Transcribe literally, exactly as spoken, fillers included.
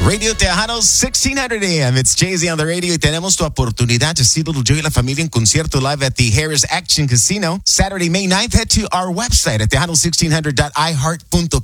Radio Tejano, sixteen hundred A M. It's Jay-Z on the radio y tenemos tu oportunidad to see Little Joey y la familia en concierto live at the Harris Action Casino. Saturday, May ninth. Head to our website at tejano sixteen hundred dot i heart dot